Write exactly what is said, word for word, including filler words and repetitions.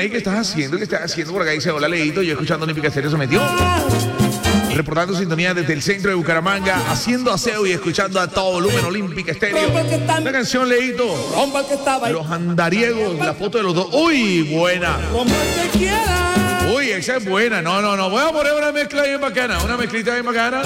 güey, ¿qué estás haciendo? ¿Qué estás haciendo por acá? Dice, hola, Leito, yo escuchando Olímpica Estéreo se metió. Reportando sintonía desde el centro de Bucaramanga, haciendo aseo y escuchando a todo volumen Olímpica Estéreo. La canción, Leito, los andariegos, la foto de los dos. Uy, buena. Uy, esa es buena. No, no, no. Voy a poner una mezcla bien bacana, una mezclita bien bacana.